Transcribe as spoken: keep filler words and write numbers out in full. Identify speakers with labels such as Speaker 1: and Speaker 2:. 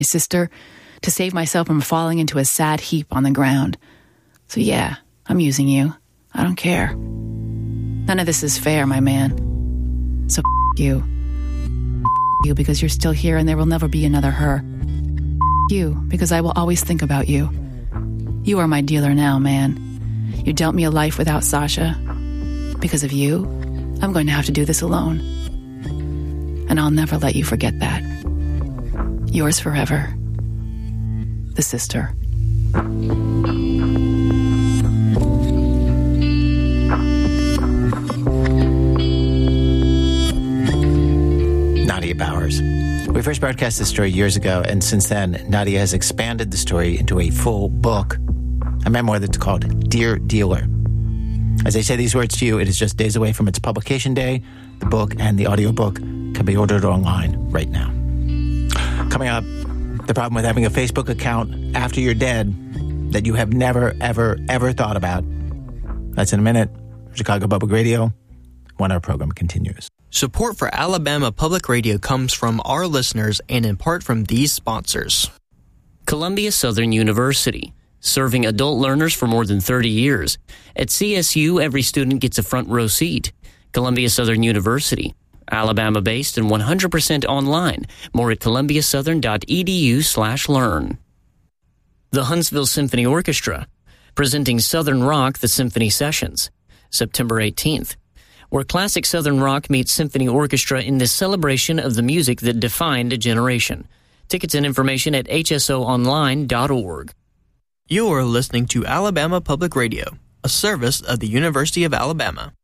Speaker 1: sister to save myself from falling into a sad heap on the ground. So yeah, I'm using you. I don't care. None of this is fair, my man. So f- you. F- you because you're still here and there will never be another her. F- you because I will always think about you. You are my dealer now, man. You dealt me a life without Sasha. Because of you, I'm going to have to do this alone. And I'll never let you forget that. Yours forever, the sister.
Speaker 2: Nadia Bowers. We first broadcast this story years ago, and since then, Nadia has expanded the story into a full book, a memoir that's called Dear Dealer. As I say these words to you, it is just days away from its publication day. The book and the audiobook can be ordered online right now. Coming up, the problem with having a Facebook account after you're dead that you have never, ever, ever thought about. That's in a minute. Chicago Public Radio, when our program continues.
Speaker 3: Support for Alabama Public Radio comes from our listeners and in part from these sponsors.
Speaker 4: Columbia Southern University, serving adult learners for more than thirty years. At C S U, every student gets a front row seat. Columbia Southern University, Alabama-based and one hundred percent online. More at columbiasouthern.edu slash learn. The Huntsville Symphony Orchestra, presenting Southern Rock, the Symphony Sessions, September eighteenth. Where classic Southern rock meets symphony orchestra in this celebration of the music that defined a generation. Tickets and information at h s o online dot org.
Speaker 3: You are listening to Alabama Public Radio, a service of the University of Alabama.